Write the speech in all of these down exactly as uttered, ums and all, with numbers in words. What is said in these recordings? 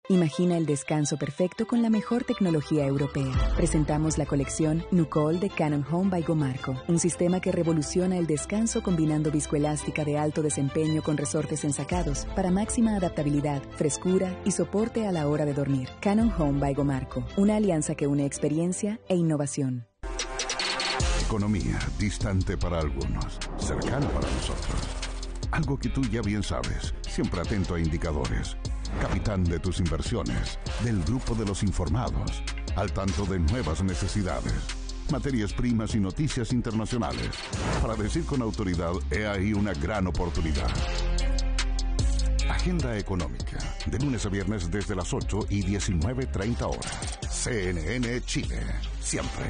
Imagina el descanso perfecto con la mejor tecnología europea. Presentamos la colección Nucol de Canon Home by Gomarco, un sistema que revoluciona el descanso combinando viscoelástica de alto desempeño con resortes ensacados para máxima adaptabilidad, frescura y soporte a la hora de dormir. Canon Home by Gomarco, una alianza que une experiencia e innovación. Economía, distante para algunos, cercana para nosotros. Algo que tú ya bien sabes, siempre atento a indicadores. Capitán de tus inversiones, del grupo de los informados, al tanto de nuevas necesidades, materias primas y noticias internacionales. Para decir con autoridad, he ahí una gran oportunidad. Agenda económica, de lunes a viernes desde las ocho y diecinueve treinta horas. C N N Chile, siempre.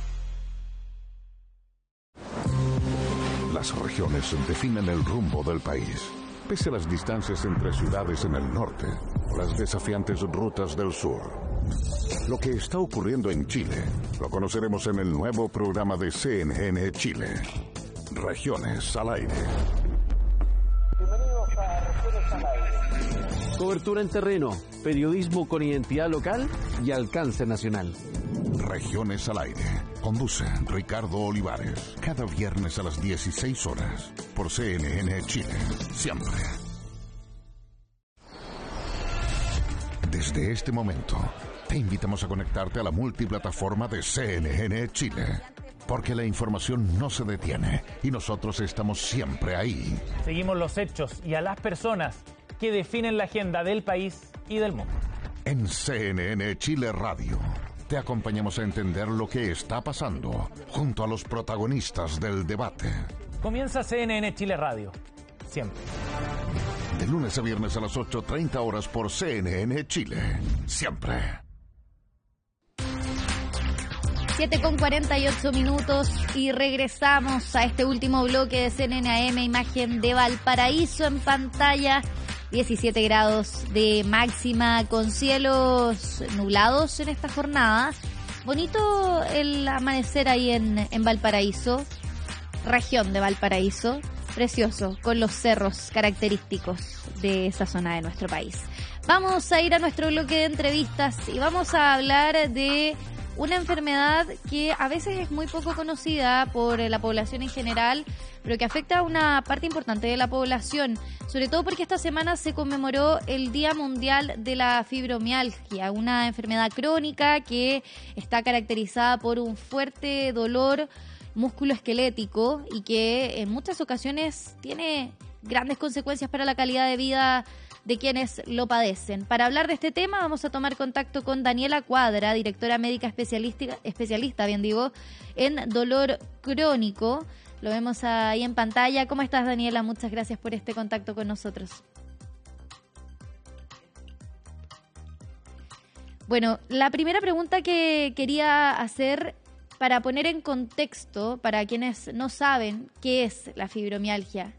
Las regiones definen el rumbo del país. Pese a las distancias entre ciudades en el norte o las desafiantes rutas del sur. Lo que está ocurriendo en Chile lo conoceremos en el nuevo programa de C N N Chile. Regiones al aire. Bienvenidos a Regiones al aire. Cobertura en terreno, periodismo con identidad local y alcance nacional. Regiones al aire. Conduce Ricardo Olivares. Cada viernes a las dieciséis horas. Por C N N Chile. Siempre. Desde este momento, te invitamos a conectarte a la multiplataforma de C N N Chile. Porque la información no se detiene y nosotros estamos siempre ahí. Seguimos los hechos y a las personas que definen la agenda del país y del mundo. En C N N Chile Radio. Te acompañamos a entender lo que está pasando junto a los protagonistas del debate. Comienza C N N Chile Radio. Siempre. De lunes a viernes a las ocho treinta horas por C N N Chile. Siempre. siete con cuarenta y ocho minutos y regresamos a este último bloque de C N N A M. Imagen de Valparaíso en pantalla. diecisiete grados de máxima con cielos nublados en esta jornada. Bonito el amanecer ahí en, en Valparaíso, región de Valparaíso. Precioso, con los cerros característicos de esa zona de nuestro país. Vamos a ir a nuestro bloque de entrevistas y vamos a hablar de una enfermedad que a veces es muy poco conocida por la población en general, pero que afecta a una parte importante de la población, sobre todo porque esta semana se conmemoró el Día Mundial de la Fibromialgia, una enfermedad crónica que está caracterizada por un fuerte dolor musculoesquelético y que en muchas ocasiones tiene grandes consecuencias para la calidad de vida de quienes lo padecen. Para hablar de este tema vamos a tomar contacto con Daniela Cuadra, directora médica especialista, especialista bien digo, en dolor crónico. Lo vemos ahí en pantalla. ¿Cómo estás, Daniela? Muchas gracias por este contacto con nosotros. Bueno, la primera pregunta que quería hacer para poner en contexto, para quienes no saben qué es la fibromialgia.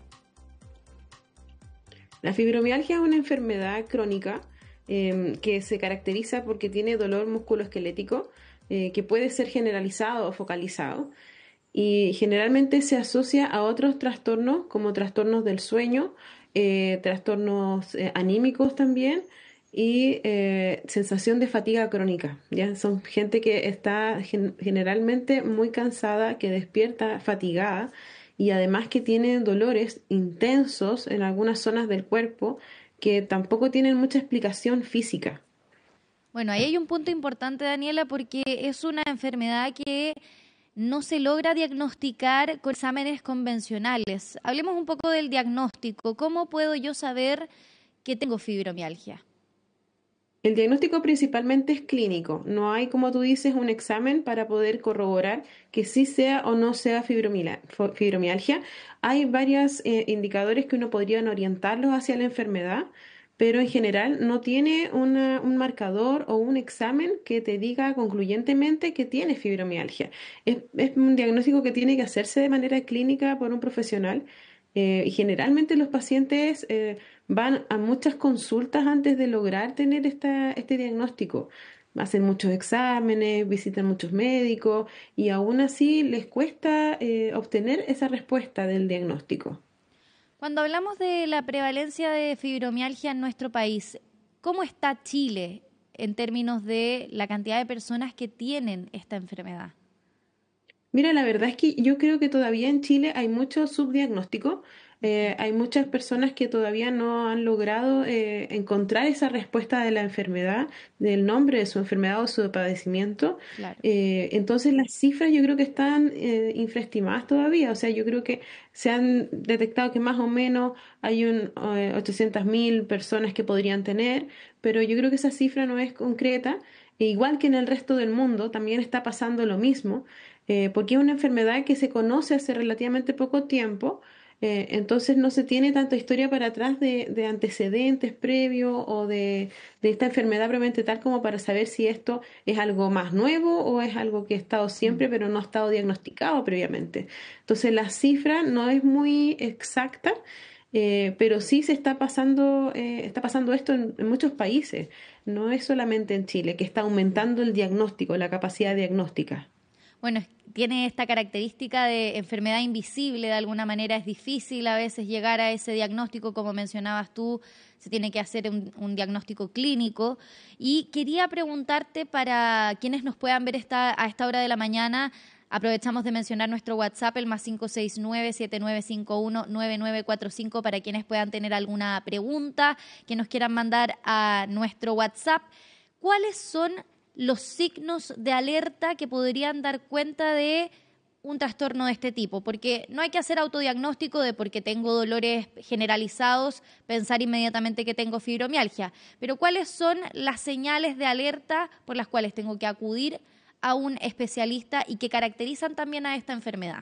La fibromialgia es una enfermedad crónica eh, que se caracteriza porque tiene dolor musculoesquelético eh, que puede ser generalizado o focalizado y generalmente se asocia a otros trastornos como trastornos del sueño, eh, trastornos eh, anímicos también y eh, sensación de fatiga crónica. ¿Ya? Son gente que está gen- generalmente muy cansada, que despierta fatigada, y además que tienen dolores intensos en algunas zonas del cuerpo que tampoco tienen mucha explicación física. Bueno, ahí hay un punto importante, Daniela, porque es una enfermedad que no se logra diagnosticar con exámenes convencionales. Hablemos un poco del diagnóstico. ¿Cómo puedo yo saber que tengo fibromialgia? El diagnóstico principalmente es clínico. No hay, como tú dices, un examen para poder corroborar que sí sea o no sea fibromialgia. Hay varios eh, indicadores que uno podría orientarlos hacia la enfermedad, pero en general no tiene una, un marcador o un examen que te diga concluyentemente que tienes fibromialgia. Es, es un diagnóstico que tiene que hacerse de manera clínica por un profesional. Eh, y generalmente los pacientes eh, van a muchas consultas antes de lograr tener esta, este diagnóstico. Hacen muchos exámenes, visitan muchos médicos y aún así les cuesta eh, obtener esa respuesta del diagnóstico. Cuando hablamos de la prevalencia de fibromialgia en nuestro país, ¿cómo está Chile en términos de la cantidad de personas que tienen esta enfermedad? Mira, la verdad es que yo creo que todavía en Chile hay mucho subdiagnóstico. Eh, hay muchas personas que todavía no han logrado eh, encontrar esa respuesta de la enfermedad, del nombre de su enfermedad o su padecimiento. Claro. Eh, entonces las cifras yo creo que están eh, infraestimadas todavía. O sea, yo creo que se han detectado que más o menos hay un eh, ochocientas mil personas que podrían tener, pero yo creo que esa cifra no es concreta. E igual que en el resto del mundo, también está pasando lo mismo, eh, porque es una enfermedad que se conoce hace relativamente poco tiempo. Eh, entonces no se tiene tanta historia para atrás de, de antecedentes previos o de, de esta enfermedad probablemente tal como para saber si esto es algo más nuevo o es algo que ha estado siempre pero no ha estado diagnosticado previamente. Entonces la cifra no es muy exacta, eh, pero sí se está pasando, eh, está pasando esto en, en muchos países. No es solamente en Chile, que está aumentando el diagnóstico, la capacidad diagnóstica. Bueno, tiene esta característica de enfermedad invisible, de alguna manera es difícil a veces llegar a ese diagnóstico, como mencionabas tú, se tiene que hacer un, un diagnóstico clínico. Y quería preguntarte para quienes nos puedan ver esta, a esta hora de la mañana, aprovechamos de mencionar nuestro WhatsApp, el más cinco seis nueve, siete nueve cinco uno, nueve nueve cuatro cinco, para quienes puedan tener alguna pregunta que nos quieran mandar a nuestro WhatsApp. ¿Cuáles son los signos de alerta que podrían dar cuenta de un trastorno de este tipo? Porque no hay que hacer autodiagnóstico de porque tengo dolores generalizados, pensar inmediatamente que tengo fibromialgia. Pero ¿cuáles son las señales de alerta por las cuales tengo que acudir a un especialista y que caracterizan también a esta enfermedad?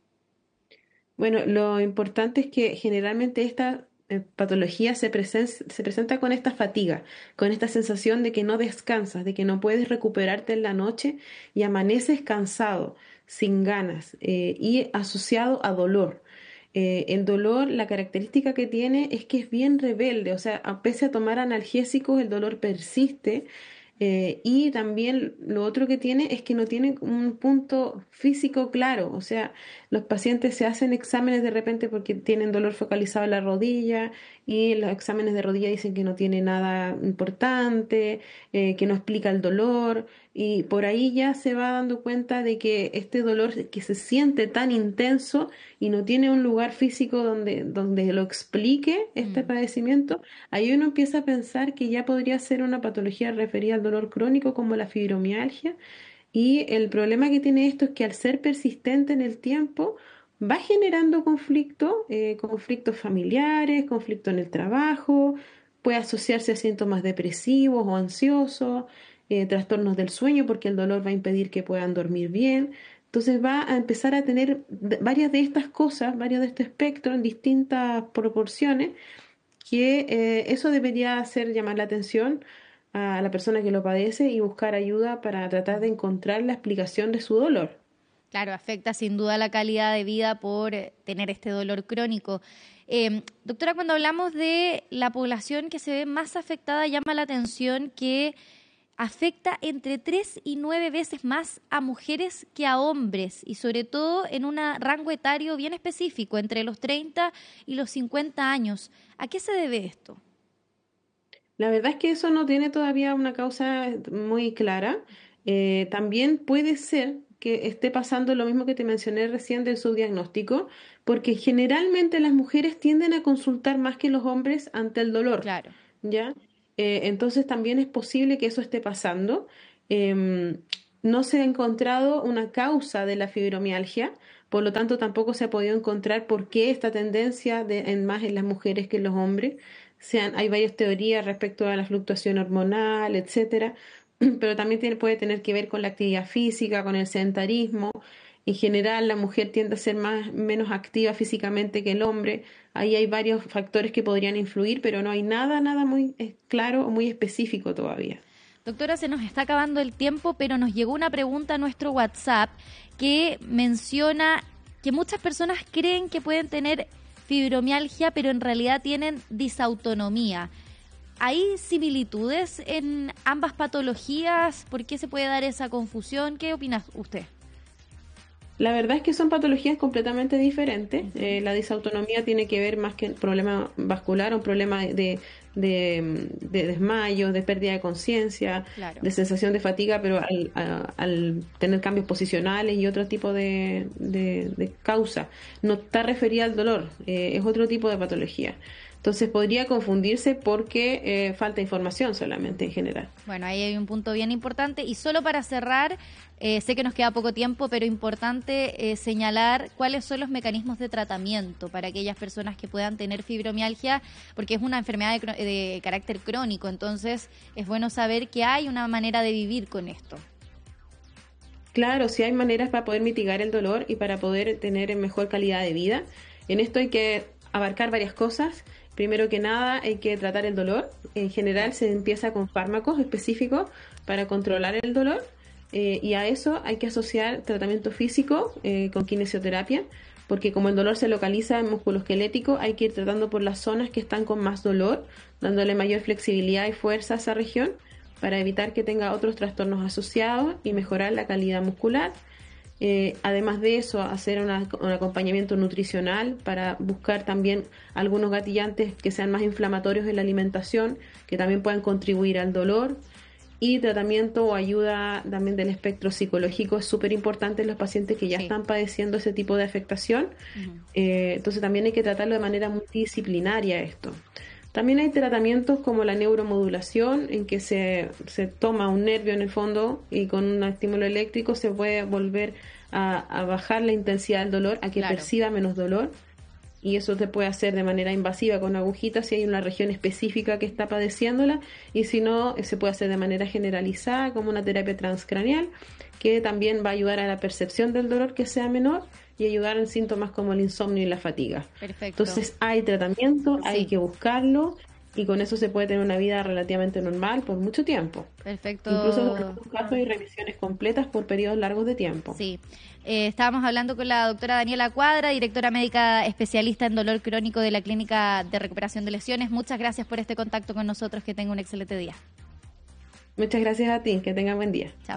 Bueno, lo importante es que generalmente esta eh, patología se, presen se presenta con esta fatiga, con esta sensación de que no descansas, de que no puedes recuperarte en la noche y amaneces cansado, sin ganas eh, y asociado a dolor. Eh, el dolor, la característica que tiene es que es bien rebelde, o sea, a pese a tomar analgésicos, el dolor persiste. Eh, y también lo otro que tiene es que no tiene un punto físico claro, o sea, los pacientes se hacen exámenes de repente porque tienen dolor focalizado en la rodilla y los exámenes de rodilla dicen que no tiene nada importante, eh, que no explica el dolor y por ahí ya se va dando cuenta de que este dolor que se siente tan intenso y no tiene un lugar físico donde, donde lo explique este mm. padecimiento, ahí uno empieza a pensar que ya podría ser una patología referida al dolor crónico como la fibromialgia. Y el problema que tiene esto es que al ser persistente en el tiempo va generando conflicto, eh, conflictos familiares, conflicto en el trabajo, puede asociarse a síntomas depresivos o ansiosos, eh, trastornos del sueño porque el dolor va a impedir que puedan dormir bien. Entonces va a empezar a tener varias de estas cosas, varios de este espectro en distintas proporciones, que eh, eso debería hacer llamar la atención a la persona que lo padece y buscar ayuda para tratar de encontrar la explicación de su dolor. Claro, afecta sin duda la calidad de vida por tener este dolor crónico. Eh, doctora, cuando hablamos de la población que se ve más afectada, llama la atención que afecta entre tres y nueve veces más a mujeres que a hombres y sobre todo en un rango etario bien específico, entre los treinta y los cincuenta años. ¿A qué se debe esto? La verdad es que eso no tiene todavía una causa muy clara. Eh, también puede ser que esté pasando lo mismo que te mencioné recién del subdiagnóstico, porque generalmente las mujeres tienden a consultar más que los hombres ante el dolor. Claro. ¿Ya? Eh, entonces también es posible que eso esté pasando. Eh, no se ha encontrado una causa de la fibromialgia, por lo tanto tampoco se ha podido encontrar por qué esta tendencia de, en más en las mujeres que en los hombres. Sean, hay varias teorías respecto a la fluctuación hormonal, etcétera, pero también tiene, puede tener que ver con la actividad física, con el sedentarismo. En general, la mujer tiende a ser más, menos activa físicamente que el hombre. Ahí hay varios factores que podrían influir, pero no hay nada, nada muy claro o muy específico todavía. Doctora, se nos está acabando el tiempo, pero nos llegó una pregunta a nuestro WhatsApp que menciona que muchas personas creen que pueden tener fibromialgia, pero en realidad tienen disautonomía. ¿Hay similitudes en ambas patologías? ¿Por qué se puede dar esa confusión? ¿Qué opina usted? La verdad es que son patologías completamente diferentes. Eh, la disautonomía tiene que ver más que un problema vascular, un problema de, de, de desmayo, de pérdida de conciencia, Claro. de sensación de fatiga, pero al, a- al tener cambios posicionales y otro tipo de, de- de causa. No está referida al dolor, eh, es otro tipo de patología. Entonces podría confundirse porque eh, falta información solamente en general. Bueno, ahí hay un punto bien importante. Y solo para cerrar, eh, sé que nos queda poco tiempo, pero importante eh, señalar cuáles son los mecanismos de tratamiento para aquellas personas que puedan tener fibromialgia, porque es una enfermedad de, cro- de carácter crónico, entonces es bueno saber que hay una manera de vivir con esto. Claro, sí hay maneras para poder mitigar el dolor y para poder tener mejor calidad de vida. En esto hay que abarcar varias cosas. Primero que nada, hay que tratar el dolor. En general se empieza con fármacos específicos para controlar el dolor, eh, y a eso hay que asociar tratamiento físico eh, con kinesioterapia, porque como el dolor se localiza en músculo esquelético, hay que ir tratando por las zonas que están con más dolor, dándole mayor flexibilidad y fuerza a esa región para evitar que tenga otros trastornos asociados y mejorar la calidad muscular. Eh, además de eso, hacer una- un acompañamiento nutricional para buscar también algunos gatillantes que sean más inflamatorios en la alimentación, que también puedan contribuir al dolor. Y tratamiento o ayuda también del espectro psicológico es súper importante en los pacientes que ya Sí. están padeciendo ese tipo de afectación. Eh, entonces también hay que tratarlo de manera multidisciplinaria esto. También hay tratamientos como la neuromodulación, en que se, se toma un nervio en el fondo y con un estímulo eléctrico se puede volver a, a bajar la intensidad del dolor, a que Claro. perciba menos dolor. Y eso se puede hacer de manera invasiva con agujitas si hay una región específica que está padeciéndola, y si no, eh, se puede hacer de manera generalizada como una terapia transcranial, que también va a ayudar a la percepción del dolor que sea menor y ayudar en síntomas como el insomnio y la fatiga. Perfecto. Entonces hay tratamiento, Sí. hay que buscarlo, y con eso se puede tener una vida relativamente normal por mucho tiempo. Perfecto. Incluso en algunos casos hay revisiones completas por periodos largos de tiempo. Sí. Eh, estábamos hablando con la doctora Daniela Cuadra, directora médica especialista en dolor crónico de la Clínica de Recuperación de Lesiones. Muchas gracias por este contacto con nosotros. Que tenga un excelente día. Muchas gracias a ti, que tengas buen día. Chao.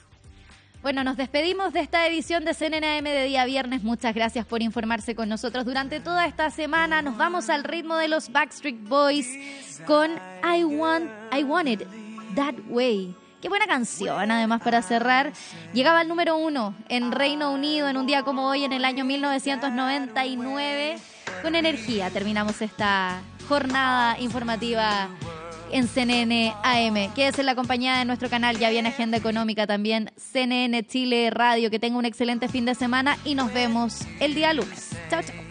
Bueno, nos despedimos de esta edición de C N N A M de día viernes. Muchas gracias por informarse con nosotros durante toda esta semana. Nos vamos al ritmo de los Backstreet Boys con I Want, I Want It That Way. Qué buena canción, además, para cerrar. Llegaba al número uno en Reino Unido en un día como hoy, en el año mil novecientos noventa y nueve. Con energía terminamos esta jornada informativa en C N N A M. Quédese en la compañía de nuestro canal, ya viene Agenda Económica también, C N N Chile Radio. Que tenga un excelente fin de semana y nos vemos el día lunes. Chao, chao.